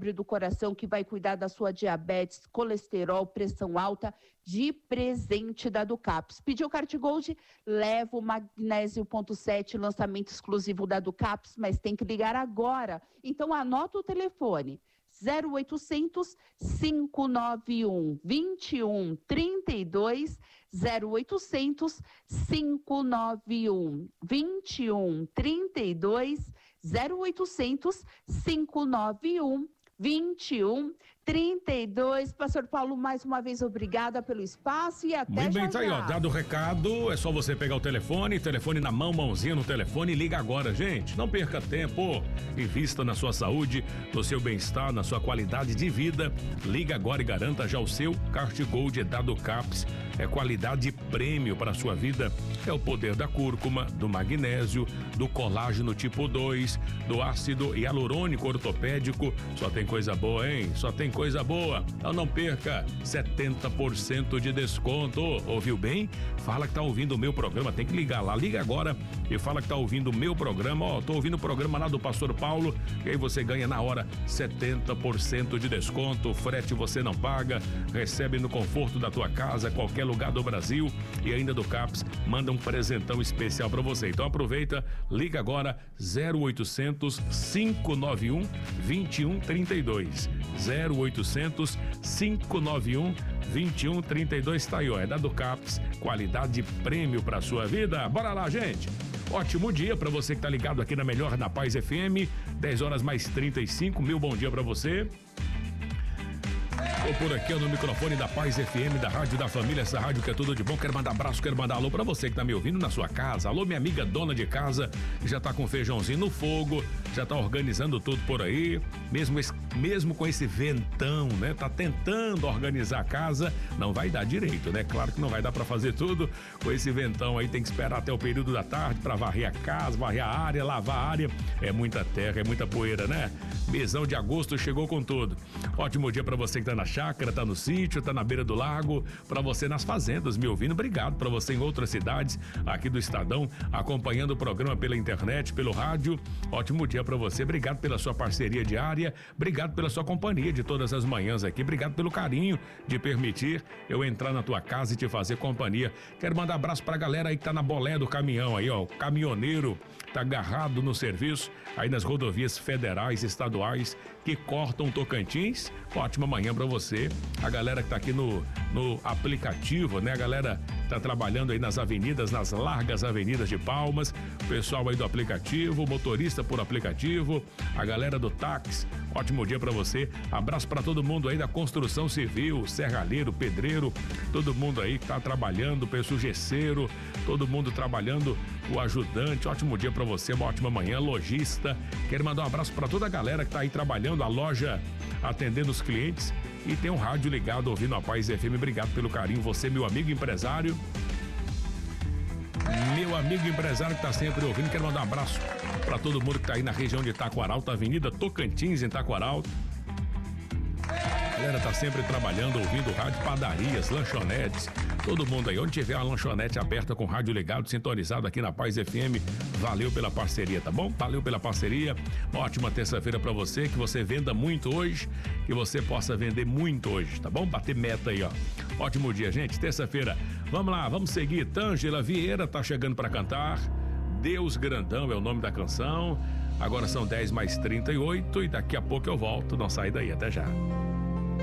cérebro e do coração, que vai cuidar da sua diabetes, colesterol, pressão alta, de presente da Ducaps. Pediu Cartigold, leva o Magnésio ponto 7, lançamento exclusivo da Ducaps, mas tem que ligar agora. Então anota o telefone. 0800 591 2132, 0800 591 2132, 0800 591 2132. Pastor Paulo, mais uma vez, obrigada pelo espaço e até muito bem, já. tá aí, ó, dado o recado, é só você pegar o telefone na mão, mãozinha no telefone e liga agora, gente. Não perca tempo, invista na sua saúde, no seu bem-estar, na sua qualidade de vida. Liga agora e garanta já o seu Cartigold da Ducaps. É qualidade prêmio para a sua vida. É o poder da cúrcuma, do magnésio, do colágeno tipo 2, do ácido hialurônico ortopédico. Só tem coisa boa, hein? Só tem coisa boa. Então não perca, 70% de desconto. Ouviu bem? Fala que tá ouvindo o meu programa, tem que ligar lá. Liga agora e fala que tá ouvindo o meu programa. Ó, tô ouvindo o programa lá do Pastor Paulo, e aí você ganha na hora 70% de desconto. Frete você não paga, recebe no conforto da tua casa, qualquer lugar do Brasil, e ainda do CAPS manda um presentão especial para você. Então aproveita, liga agora 0800 591 2132. 0800 591 2132, tá aí, ó, é da Ducaps, qualidade prêmio pra sua vida. Bora lá, gente. Ótimo dia pra você que tá ligado aqui na Melhor, na Paz FM, 10h mais 35, meu bom dia pra você. Tô por aqui no microfone da Paz FM, da Rádio da Família, essa rádio que é tudo de bom. Quero mandar abraço, quero mandar alô pra você que tá me ouvindo na sua casa. Alô, minha amiga dona de casa, que já tá com feijãozinho no fogo, já tá organizando tudo por aí, mesmo com esse ventão, né? Tá tentando organizar a casa, não vai dar direito, né? Claro que não vai dar pra fazer tudo com esse ventão aí, tem que esperar até o período da tarde pra varrer a casa, varrer a área, lavar a área. É muita terra, é muita poeira, né? Mêsão de agosto chegou com tudo. Ótimo dia pra você que tá na chácara, tá no sítio, tá na beira do lago, pra você nas fazendas me ouvindo, obrigado. Pra você em outras cidades aqui do Estadão, acompanhando o programa pela internet, pelo rádio, ótimo dia pra você, obrigado pela sua parceria diária, obrigado pela sua companhia de todas as manhãs aqui, obrigado pelo carinho de permitir eu entrar na tua casa e te fazer companhia. Quero mandar abraço pra galera aí que tá na bolé do caminhão aí, ó, o caminhoneiro tá agarrado no serviço aí nas rodovias federais, estaduais que cortam Tocantins. Ótima manhã pra você. A galera que tá aqui no aplicativo, né? A galera tá trabalhando aí nas avenidas, nas largas avenidas de Palmas. O pessoal aí do aplicativo, motorista por aplicativo, a galera do táxi. Ótimo dia pra você. Abraço pra todo mundo aí da construção civil, serralheiro, pedreiro, todo mundo aí que tá trabalhando, pessoal gesseiro, todo mundo trabalhando, o ajudante. Ótimo dia pra você, uma ótima manhã, lojista. Quero mandar um abraço pra toda a galera que tá aí trabalhando, a loja atendendo os clientes e tem um rádio ligado ouvindo a Paz FM. Obrigado pelo carinho, você, meu amigo empresário. Meu amigo empresário que tá sempre ouvindo, quero mandar um abraço para todo mundo que tá aí na região de Itaquaralto, Avenida Tocantins, em Itaquaralto. A galera tá sempre trabalhando, ouvindo rádio, padarias, lanchonetes, todo mundo aí, onde tiver uma lanchonete aberta com rádio ligado, sintonizado aqui na Paz FM, valeu pela parceria, tá bom? Valeu pela parceria, uma ótima terça-feira pra você, que você venda muito hoje, que você possa vender muito hoje, tá bom? Bater meta aí, ó. Ótimo dia, gente, terça-feira. Vamos lá, vamos seguir. Tângela Vieira tá chegando pra cantar. Deus Grandão é o nome da canção. Agora são 10h mais 38 e daqui a pouco eu volto. Não sai daí, até já.